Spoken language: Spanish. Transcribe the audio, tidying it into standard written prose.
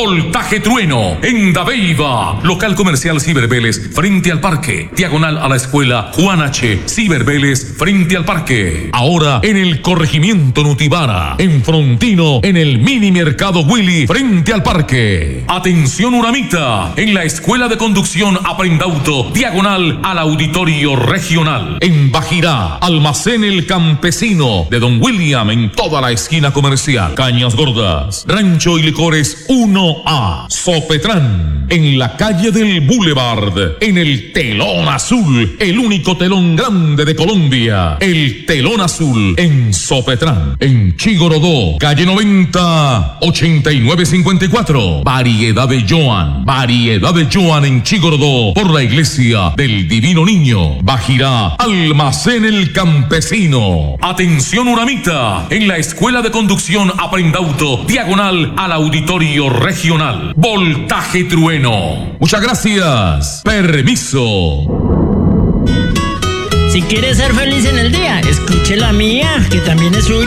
Voltaje Trueno en Dabeiba. Local comercial Ciber Vélez frente al parque. Diagonal a la escuela Juan H. Ciber Vélez frente al parque. Ahora en el corregimiento Nutibara. En Frontino en el mini mercado Willy frente al parque. Atención Uramita. En la escuela de conducción Aprendauto. Diagonal al auditorio regional. En Bajirá. Almacén El Campesino de Don William en toda la esquina comercial. Cañas Gordas. Rancho y Licores 1A. Sopetrán. En la calle del Boulevard. En el Telón Azul. El único telón grande de Colombia. El Telón Azul en Sopetrán. En Chigorodó. Calle 90. 8954. Variedad de Joan. Variedad de Joan en Chigorodó. Por la iglesia del Divino Niño. Bajirá. Almacén El Campesino. Atención Uramita. En la escuela de conducción Aprendauto. Diagonal al auditorio regional. Voltaje Trueno. Muchas gracias. Permiso. Si quieres ser feliz en el día, escuche la mía, que también es suya.